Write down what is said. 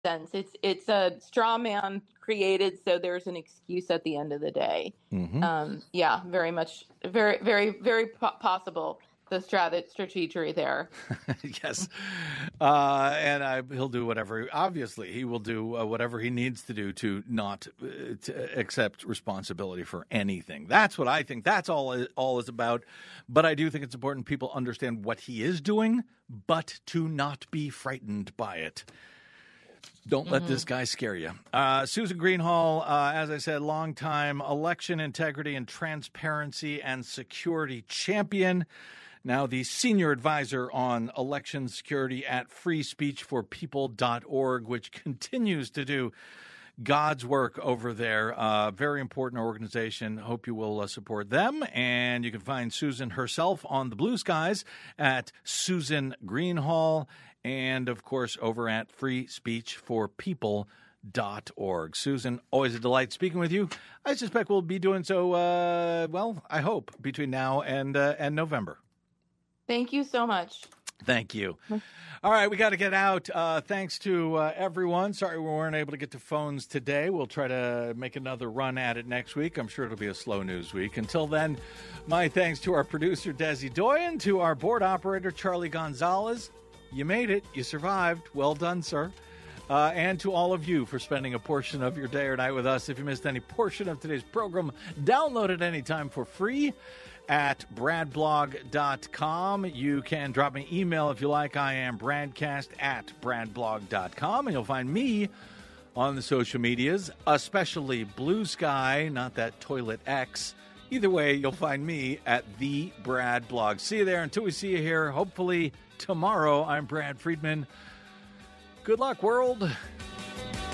sense. It's a straw man created so there's an excuse at the end of the day. Yeah, very much, very possible. The strategy there. Yes. He'll do whatever. Obviously, he will do whatever he needs to do to not to accept responsibility for anything. That's what I think. That's all is about. But I do think it's important people understand what he is doing, but to not be frightened by it. Don't let this guy scare you. Susan Greenhalgh, as I said, longtime election integrity and transparency and security champion. Now the senior advisor on election security at freespeechforpeople.org, which continues to do God's work over there. Very important organization. Hope you will support them. And you can find Susan herself on the Blue Skies at Susan Greenhalgh. And, of course, over at freespeechforpeople.org. Susan, always a delight speaking with you. I suspect we'll be doing so, I hope, between now and November. Thank you so much. Thank you. All right, we got to get out. Thanks to everyone. Sorry we weren't able to get to phones today. We'll try to make another run at it next week. I'm sure it'll be a slow news week. Until then, my thanks to our producer, Desi Doyen, to our board operator, Charlie Gonzalez. You made it. You survived. Well done, sir. And to all of you for spending a portion of your day or night with us. If you missed any portion of today's program, download it anytime for free at bradblog.com. You can drop me an email if you like. I am bradcast@bradblog.com. And you'll find me on the social medias, especially Blue Sky, not that Toilet X. Either way, you'll find me at the Brad Blog. See you there. Until we see you here, hopefully tomorrow, I'm Brad Friedman. Good luck, world.